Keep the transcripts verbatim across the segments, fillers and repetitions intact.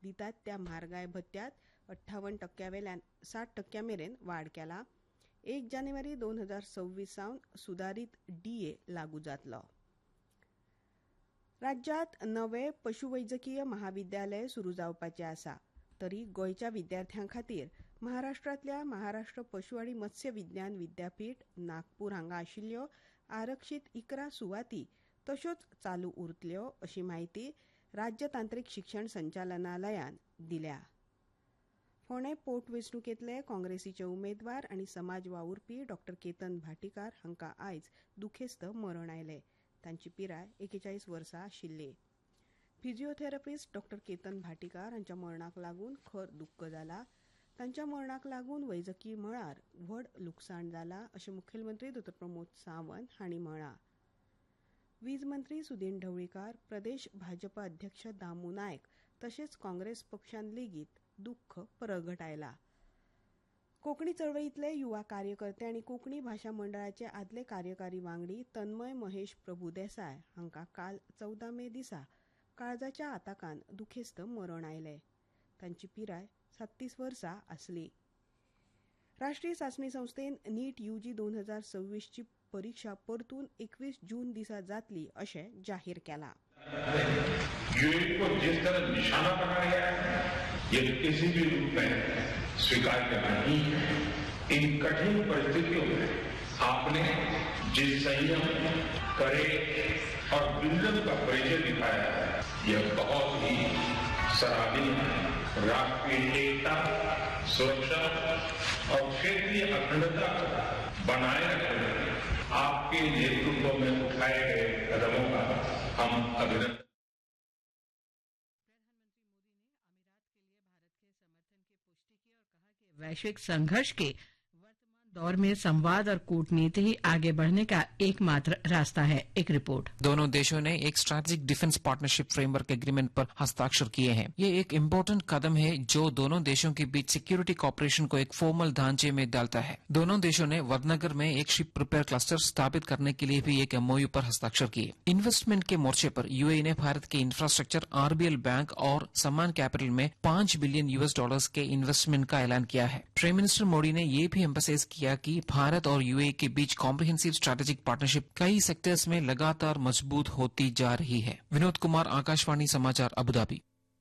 दितात त्या म्हारगाय भत्त्यात अठ्ठावन्न टक्क्यावेल्यान साठ टक्क्या मेरेन वाड केला. एक जानेवारी दोन हजार सव्वीस सावन सुधारित डीए लागू जातलो. राज्यात नवे पशुवैजकीय महाविद्यालय सुरू जावपाचे आसा. तरी गोंयच्या विद्यार्थ्यां खातीर महाराष्ट्रांतल्या महाराष्ट्र पशु आनी मत्स्य विज्ञान विद्यापीठ नागपूर हांगा आशिल्ल्यो आरक्षीत इकरा सुवाती तश्योच चालू उरतल्यो अशी माहिती राज्य तांत्रीक शिक्षण संचालनालयान दिल्या. फोंडें पोटवेंचणुकेंतले काँग्रेसीचे उमेदवार आनी समाज वावुरपी डॉ केतन भाटीकार हांकां आयज दुखेस्त मरण आयलें. तांची पिराय एकेचाळीस वर्सां आशिल्ली. फिजिओथेरपिस्ट डॉ केतन भाटीकार हांच्या मरणाक लागून खर दुख्ख जाला. तांच्या मरणाक लागून वैजकी मळार व्हड लुकसाण जाला अशें मुखेलमंत्री डॉ प्रमोद सावंत हांणी म्हळां. वीज मंत्री सुदीन ढवळीकार, प्रदेश भाजपा अध्यक्ष दामू नायक तशेंच काँग्रेस पक्षान लेगीत दुख्ख परगटायला. कोंकणी चळवळींतले युवा कार्यकर्ते आनी कोंकणी भाशा मंडळाचे आदले कार्यकारी वांगडी तन्मय महेश प्रभुदेसाय हांकां काल चौदा मे दिसा काळजाच्या आताकान दुखेस्त मरण आयलें. तांची पिराय सत्तीस वर्सां आसली. राष्ट्रीय चांचणी संस्थेन नीट यूजी दोन हजार सव्वीस ची परीक्षा परतून एकवीस जून दिसा जातली अशें जाहीर केलां. यूएई को जिस तरह निशाना बनाया गया है, ये किसी भी रूप में स्वीकार करना नहीं है. इन कठिन परिस्थितियों में आपने जिस संयम, करेज और विजन का परिचय दिखाया है, यह बहुत ही सराहनीय है. राष्ट्रीय एकता, सुरक्षा और क्षेत्रीय अखंडता बनाए रखने आपके नेतृत्व में उठाए गए कदमों का हम अभिनंदन. वैश्विक संघर्ष के वर्तमान दौर में संवाद और कूटनीति ही आगे बढ़ने का एकमात्र रास्ता है. एक रिपोर्ट. दोनों देशों ने एक strategic defence partnership framework agreement पर हस्ताक्षर किए हैं. ये एक इम्पोर्टेंट कदम है जो दोनों देशों के बीच सिक्योरिटी कॉपरेशन को एक फॉर्मल ढांचे में डालता है. दोनों देशों ने वडनगर में एक शिप रिपेयर क्लस्टर स्थापित करने के लिए भी एक एमओयू पर हस्ताक्षर किए. इन्वेस्टमेंट के मोर्चे पर यूएई ने भारत के इंफ्रास्ट्रक्चर, आरबीएल बैंक और सम्मान कैपिटल में पांच बिलियन यूएस डॉलर्स के इन्वेस्टमेंट का ऐलान किया है. प्राइम मिनिस्टर मोदी ने ये भी एम्फसाइज किया कि भारत और यूएई के बीच कॉम्प्रिहेंसिव स्ट्रैटेजिक पार्टनरशिप कई सेक्टर्स में लगातार मजबूत होती जा रही है. विनोद कुमार, आकाशवाणी समाचार, अबुधाबी.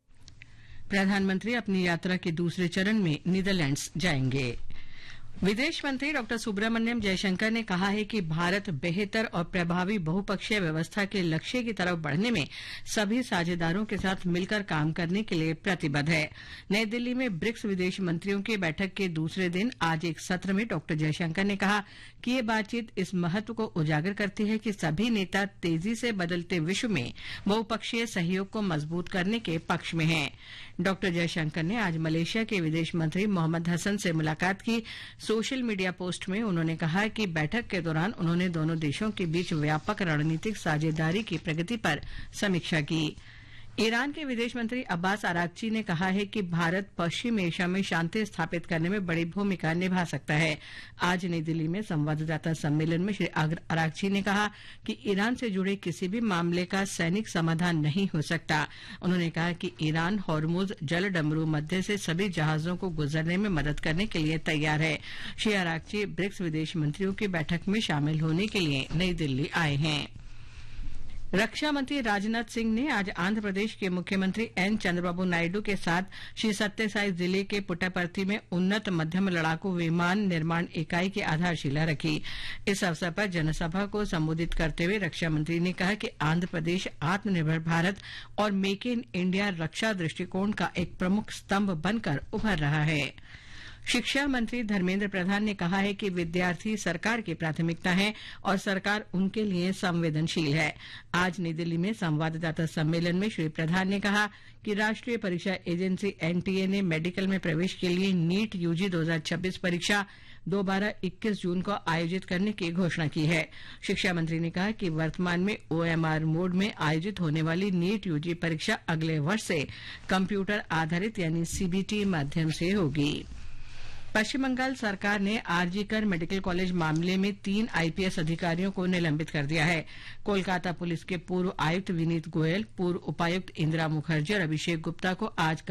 प्रधानमंत्री अपनी यात्रा के दूसरे चरण में नीदरलैंड्स जाएंगे. विदेश मंत्री डॉ सुब्रमण्यम जयशंकर ने कहा है कि भारत बेहतर और प्रभावी बहुपक्षीय व्यवस्था के लक्ष्य की तरफ बढ़ने में सभी साझेदारों के साथ मिलकर काम करने के लिए प्रतिबद्ध है. नई दिल्ली में ब्रिक्स विदेश मंत्रियों की बैठक के दूसरे दिन आज एक सत्र में डॉ जयशंकर ने कहा कि ये बातचीत इस महत्व को उजागर करती है कि सभी नेता तेजी से बदलते विश्व में बहुपक्षीय सहयोग को मजबूत करने के पक्ष में हैं. डॉ जयशंकर ने आज मलेशिया के विदेश मंत्री मोहम्मद हसन से मुलाकात की. सोशल मीडिया पोस्ट में उन्होंने कहा कि बैठक के दौरान उन्होंने दोनों देशों के बीच व्यापक रणनीतिक साझेदारी की प्रगति पर समीक्षा की. ईरान के विदेश मंत्री अब्बास अरागची ने कहा है कि भारत पश्चिम एशिया में शांति स्थापित करने में बड़ी भूमिका निभा सकता है. आज नई दिल्ली में संवाददाता सम्मेलन में श्री अरागची ने कहा कि ईरान से जुड़े किसी भी मामले का सैनिक समाधान नहीं हो सकता. उन्होंने कहा कि ईरान हॉर्मुज जलडमरू मध्य से सभी जहाजों को गुजरने में मदद करने के लिए तैयार है. श्री अरागची ब्रिक्स विदेश मंत्रियों की बैठक में शामिल होने के लिए नई दिल्ली आए हैं. रक्षा मंत्री राजनाथ सिंह ने आज आंध्र प्रदेश के मुख्यमंत्री एन चंद्रबाबू नायडू के साथ श्री सत्यसाई जिले के पुट्टापर्थी में उन्नत मध्यम लड़ाकू विमान निर्माण इकाई की आधारशिला रखी. इस अवसर पर जनसभा को संबोधित करते हुए रक्षा मंत्री ने कहा कि आंध्र प्रदेश आत्मनिर्भर भारत और मेक इन इंडिया रक्षा दृष्टिकोण का एक प्रमुख स्तंभ बनकर उभर रहा है. शिक्षा मंत्री धर्मेंद्र प्रधान ने कहा है कि विद्यार्थी सरकार की प्राथमिकता है और सरकार उनके लिए संवेदनशील है. आज नई दिल्ली में संवाददाता सम्मेलन में श्री प्रधान ने कहा कि राष्ट्रीय परीक्षा एजेंसी एनटीए ने मेडिकल में प्रवेश के लिए नीट यूजी दो हजार छब्बीस परीक्षा दोबारा इक्कीस जून को आयोजित करने की घोषणा की है. शिक्षा मंत्री ने कहा कि वर्तमान में ओएमआर मोड में आयोजित होने वाली नीट यूजी परीक्षा अगले वर्ष से कंप्यूटर आधारित यानी सीबीटी माध्यम से होगी. पश्चिम बंगाल सरकार ने आरजीकर मेडिकल कॉलेज मामले में तीन आईपीएस अधिकारियों को निलंबित कर दिया है. कोलकाता पुलिस के पूर्व आयुक्त विनीत गोयल, पूर्व उपायुक्त इंदिरा मुखर्जी और अभिषेक गुप्ता को आज